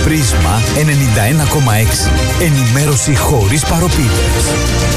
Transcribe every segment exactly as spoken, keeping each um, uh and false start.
Πρίσμα ενενήντα ένα κόμμα έξι. Ενημέρωση χωρίς παροπίδες.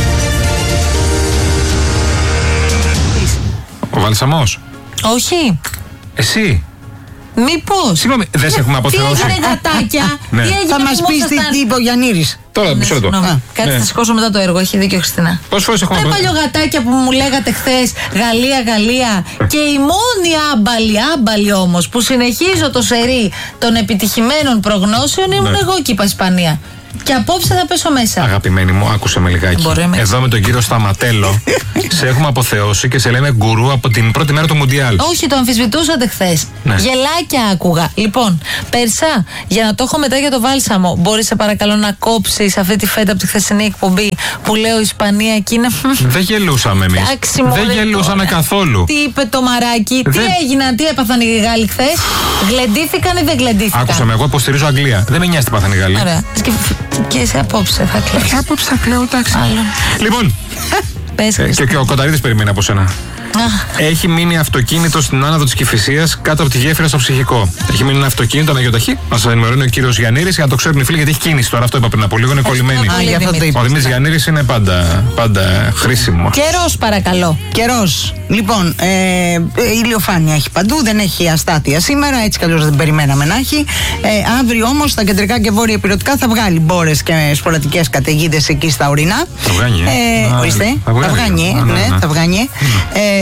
Ο Βαλσαμός. Όχι. Εσύ. Μήπως. Συγγνώμη, δεν σε έχουμε αποθεώσει. Τι έγινε, γατάκια. Ναι. Τι έγινε, Θα μας πεις τι είπε ο Γιαννήρης. Τώρα, μισό λεπτό. Κάτσε, Ναι. θα σηκώσω μετά το έργο. Έχει δίκιο, Χριστίνα. Πόσες φορές έχουμε Τα αποθεώσει. παλιογατάκια που μου λέγατε χθες, Γαλλία, Γαλλία. Και η μόνη άμπαλη, άμπαλη όμως, που συνεχίζω το σερί των επιτυχημένων προγνώσεων ήμουν Ναι. εγώ και είπα Ισπανία. Και απόψε θα πέσω μέσα. Αγαπημένη μου, άκουσε με λιγάκι. Μπορεί, με. Εδώ με τον κύριο Σταματέλο σε έχουμε αποθεώσει και σε λέμε γκουρού από την πρώτη μέρα του Μουντιάλ. Όχι, το αμφισβητούσατε χθες. Ναι. Γελάκια άκουγα. Λοιπόν, Περσά, για να το έχω μετά για το βάλσαμο, μπορείς σε παρακαλώ να κόψεις αυτή τη φέτα από τη χθεσινή εκπομπή που λέω Ισπανία και είναι. Δεν γελούσαμε εμείς. Εντάξει, μωρέ, Δεν γελούσαμε τώρα. καθόλου. Τι είπε το μαράκι, Δεν- τι έγιναν, τι έπαθαν οι Γάλλοι χθες. Γλεντήθηκαν ή δεν γλεντήθηκαν. Άκουσα με, εγώ υποστηρίζω Αγγλία. Δεν με νοιάζει τι πάθανε οι Γάλλοι. Ωραία. Και, και σε απόψε θα κλαίσεις. Απόψε θα κλαίω, εντάξει. Άλλο. Λοιπόν, Πες, ε, Χριστίνα. και, και ο Κονταρίδης περιμένει από σένα. Αχ, Έχει μείνει αυτοκίνητο στην άνοδο της Κηφισίας κάτω από τη γέφυρα στο Ψυχικό. Έχει μείνει ένα αυτοκίνητο αναγιοταχή. Μας ενημερώνει ο κύριος Γιαννήρης για να το ξέρουν οι φίλοι, γιατί έχει κίνηση τώρα. Αυτό είπα πριν από λίγο, είναι κολλημένη. πολύ, Α, γι' αυτό το Δημήτρη. είπα. Ο Δημήτρης Γιαννήρης είναι πάντα, πάντα χρήσιμο. Καιρός παρακαλώ. Καιρός. Λοιπόν, ε, ε, ηλιοφάνεια έχει παντού, δεν έχει αστάθεια σήμερα, έτσι κι αλλιώς δεν περιμέναμε να έχει. Ε, αύριο όμως στα κεντρικά και βόρεια υπηρετικά θα βγάλει μπόρες και σποραδικές καταιγίδες εκεί στα ορεινά. Θα βγάνει, ε. Ε, Α, ορίστε, θα βγάνει. θα βγάνει, Α, ναι, ναι, ναι. θα βγάνει. Ε,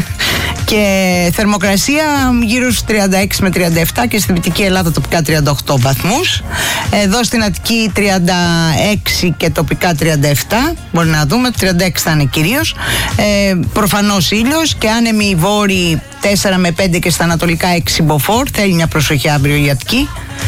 και θερμοκρασία γύρω στους τριάντα έξι με τριάντα επτά και στη Δυτική Ελλάδα τοπικά τριάντα οκτώ βαθμούς. Εδώ στην Αττική τριάντα έξι και τοπικά τριάντα επτά. Μπορεί να δούμε, τριάντα έξι θα είναι κυρίως. Ε, προφανώς ήλιος και άνεμοι βόρειοι τέσσερα με πέντε και στα ανατολικά έξι μποφόρ. Θέλει μια προσοχή αύριο η Αττική.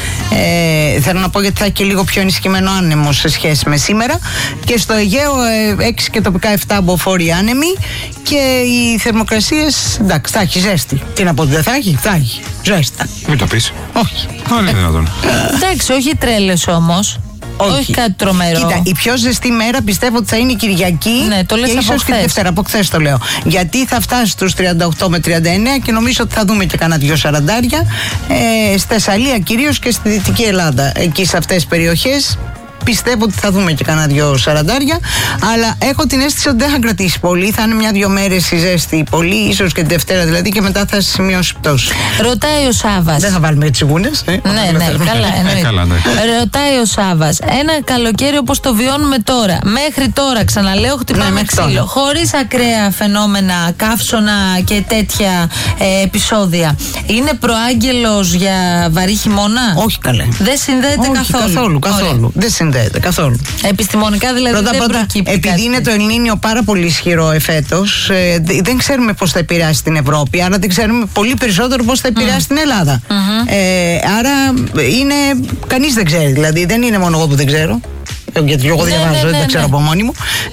Ε, θέλω να πω γιατί θα έχει και λίγο πιο ενισχυμένο άνεμο σε σχέση με σήμερα. Και στο Αιγαίο ε, έξι και τοπικά επτά μποφόρ οι άνεμοι. Και οι θερμοκρασίες, εντάξει, θα έχει ζέστη. Τι να πω, δεν θα έχει, θα έχει ζέστη. Μην το πεις. Όχι. Όλοι είναι δυνατόν. Εντάξει, όχι τρέλες όμως. Όχι κάτι τρομερό. Κοίτα, η πιο ζεστή μέρα πιστεύω ότι θα είναι η Κυριακή. Ναι, το λες και από ίσως και τη χθες. Δευτέρα, από χθες το λέω. Γιατί θα φτάσει στους τριάντα οκτώ με τριάντα εννέα και νομίζω ότι θα δούμε και κανένα δυο σαραντάρια. Ε, στη Θεσσαλία κυρίως και στη Δυτική Ελλάδα. Εκεί σε αυτές τις περιοχές. Πιστεύω ότι θα δούμε και κανένα δυο σαραντάρια. Αλλά έχω την αίσθηση ότι δεν θα κρατήσει πολύ. Θα είναι μια-δυο μέρες η ζέστη πολύ, ίσως και τη Δευτέρα δηλαδή, και μετά θα σημειώσει πτώση. Ρωτάει ο Σάβας. Δεν θα βάλουμε τσιγούνες. Ε, Ναι, ναι, καλά, εννοείται. Ε, καλά, ναι. Ρωτάει ο Σάβας, ένα καλοκαίρι όπως το βιώνουμε τώρα, μέχρι τώρα, ξαναλέω, χτυπάμε Ναι, μέχρι ξύλο, τώρα. χωρίς ακραία φαινόμενα, καύσωνα και τέτοια ε, επεισόδια, είναι προάγγελος για βαρύ χειμώνα? Όχι καλέ. Δεν συνδέεται Όχι, καθόλου. καθόλου, καθόλου. Ωραία. Δεν συνδέεται καθόλου. Επιστημονικά δηλαδή Πρώτα δεν πρώτα, προκύπτει επειδή κάτι είναι το τέτοιο. Ελνίνιο πάρα πολύ ισχυρό εφέτος, ε, δε- δεν ξέρουμε πώς θα επηρεάσει την Ευρώπη, άρα δεν ξέρουμε πολύ περισσότερο πώς θα επηρεάσει την Ελλάδα. Ε, άρα είναι, κανείς δεν ξέρει, δηλαδή δεν είναι μόνο εγώ που δεν ξέρω. Ε, Γιατί εγώ Ναι, διαβάζω, ναι, δεν ναι, τα ξέρω ναι. από μόνη μου.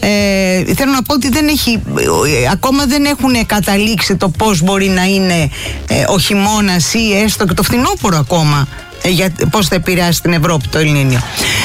Ε, θέλω να πω ότι δεν έχει, ε, ακόμα δεν έχουν καταλήξει το πώς μπορεί να είναι ε, ο χειμώνας ή έστω και το φθινόπωρο ακόμα. Ε, για πώς θα επηρεάσει την Ευρώπη το Ελνίνιο.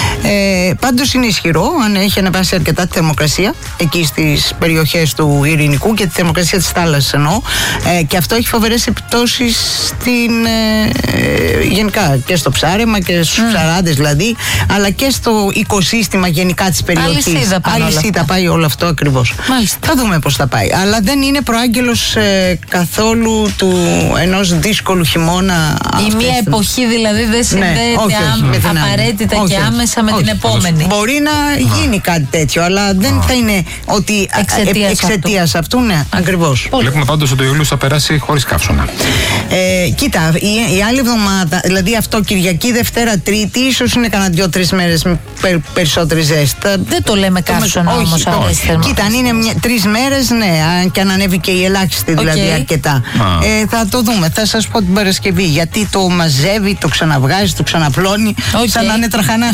Ε, πάντως είναι ισχυρό, αν έχει ανεβάσει αρκετά τη θερμοκρασία εκεί στις περιοχές του Ειρηνικού και τη θερμοκρασία της θάλασσας εννοώ, ε, και αυτό έχει φοβερές επιπτώσεις στην, ε, ε, γενικά και στο ψάρεμα και στους mm. ψαράδες δηλαδή, αλλά και στο οικοσύστημα γενικά της περιοχής. Αλυσίδα πάνε όλα Αλυσίδα αυτά. πάει όλο αυτό ακριβώς. Μάλιστα. Θα δούμε πώς θα πάει. Αλλά δεν είναι προάγγελος ε, καθόλου του ενός δύσκολου χειμώνα. Η αυτές μία τις- εποχή δηλαδή δεν συνδέεται όχι, όχι, άμ- με την άλλη. απαραίτητα Όχι, και όχι. άμεσα με Όχι. την επόμενη. Μπορεί να γίνει κάτι τέτοιο, αλλά δεν θα είναι ότι Εξαιτίας εξαιτίας αυτού. Ναι, ακριβώς. Βλέπουμε πάντως ότι ο Ιούλιος θα περάσει χωρίς καύσωνα. Ε, κοίτα, η, η άλλη εβδομάδα, δηλαδή αυτό Κυριακή, Δευτέρα, Τρίτη, ίσως είναι κανένα δύο-τρεις μέρες με περ, περισσότερη ζέστη. Δεν το λέμε καύσωνα Όχι, όμως όχι. αυτές τις θερμοκρασίες. Κοίτα, αν είναι μια, τρεις μέρες, ναι, αν και αν ανέβει και η ελάχιστη δηλαδή Οκ. αρκετά. Α. Ε, θα το δούμε. Θα σας πω την Παρασκευή. Γιατί το μαζεύει, το ξαναβγάζει, το ξαναπλώνει. Οκ. Σαν να είναι τραχανάς ένα πράγμα.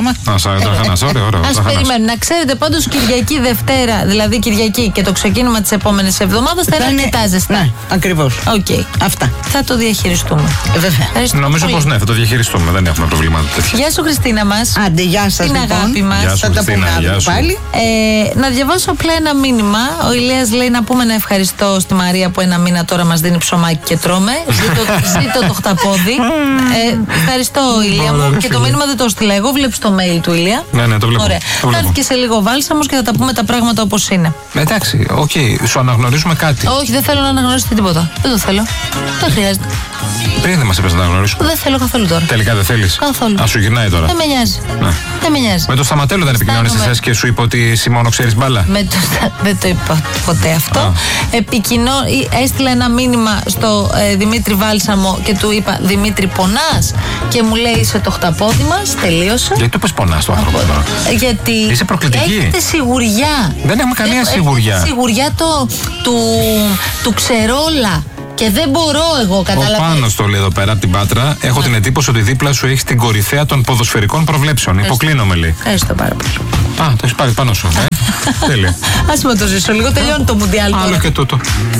πράγμα. Α, σαν το Χανάς, ωραίο, ωραίο. Ας περιμένουμε. Να ξέρετε πάντως Κυριακή Δευτέρα, δηλαδή Κυριακή και το ξεκίνημα της επόμενης εβδομάδας θα είναι αρκετά ζεστά. Ναι, ακριβώς. Οκ. Αυτά. Θα το διαχειριστούμε. Ε, βέβαια. Ευχαριστούμε Νομίζω πολύ. πως ναι, θα το διαχειριστούμε. Δεν έχουμε προβλήματα τέτοια. Γεια σου Χριστίνα μας. Άντε, γεια σας Την λοιπόν. αγάπη μας. Γεια σου, Θα τα πούμε Χριστίνα, αύριο γεια σου. πάλι. Ε, να διαβάσω απλά ένα μήνυμα. Ο Ηλίας λέει να πούμε ένα ευχαριστώ στη Μαρία που ένα μήνα τώρα μας δίνει ψωμάκι και τρώμε. Ζήτω, ζήτω το χταπόδι. Ε, ευχαριστώ, Ηλία μου. Ωραία, Και το φίλε. μήνυμα δεν το στείλα εγώ. Βλέπεις το mail του Ηλία. Ναι, ναι, το βλέπω. Ωραία. Το Θα βλέπω. έρθει και σε λίγο βάλσαμος και θα τα πούμε τα πράγματα όπως είναι. Εντάξει, οκ, σου αναγνωρίζουμε κάτι. Όχι, δεν θέλω να αναγνωρίσετε τίποτα. Δεν το θέλω. Δεν χρειάζεται. Πριν δεν μας είπες να τα αναγνωρίσουμε. Δεν θέλω καθόλου τώρα. Τελικά δεν θέλεις. Καθόλου. Α, σου γυρνάει τώρα. Δεν με νοιάζει. Ναι. Δεν με νοιάζει. Με το Σταματέλο δεν επικοινωνείς Αισθάνομαι- εσείς και σου είπε ότι εσύ μόνο ξέρεις μπάλα. Με το, δεν το είπα ποτέ αυτό. Α. Επικοινώ, έστειλα ένα μήνυμα στο ε, Δημήτρη Βάλσαμο και του είπα Δημήτρη πονάς και μου λέει είσαι το χταπόδι μας, τελείωσε. Γιατί το πες πονάς το άνθρωπο τώρα. Ε, Γιατί Είσαι προκλητική. έχετε σιγουριά. Δεν έχουμε καμία Έχετε σιγουριά. σιγουριά το, του, του ξερόλα. Και δεν μπορώ εγώ, Ο καταλαβαίνεις. Πάνος το λέει εδώ πέρα από την Πάτρα. Έχω την εντύπωση ότι δίπλα σου έχει την κορυφαία των ποδοσφαιρικών προβλέψεων. Υποκλίνομαι, λέει. Ευχαριστώ πάρα πολύ. Α, το έχει πάρει πάνω σου. Ε? Τέλεια. Ας με το ζήσω λίγο, τελειώνει το Μουντιάλ Άλλο τώρα. και τούτο.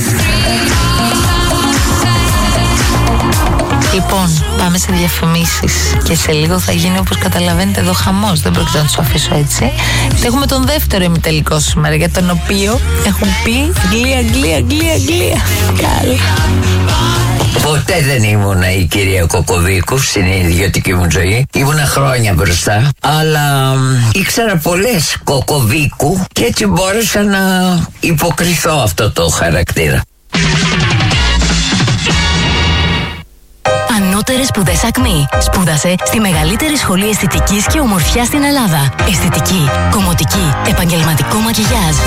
Λοιπόν, πάμε σε διαφημίσεις και σε λίγο θα γίνει όπως καταλαβαίνετε εδώ χαμός. Δεν πρόκειται να τους αφήσω έτσι. Και έχουμε τον δεύτερο ημιτελικό σήμερα για τον οποίο έχουν πει Αγγλία, Αγγλία, Αγγλία, Αγγλία. Καλά. Ποτέ δεν ήμουνα η κυρία Κοκοβίκου στην ιδιωτική μου ζωή. Ήμουνα χρόνια μπροστά. Αλλά μ, ήξερα πολλές Κοκοβίκου και έτσι μπόρεσα να υποκριθώ αυτό το χαρακτήρα. Ανώτερες σπουδές Ακμή. Σπούδασε στη μεγαλύτερη σχολή αισθητικής και ομορφιάς στην Ελλάδα. Αισθητική, κομμωτική, επαγγελματικό μακιγιάζ.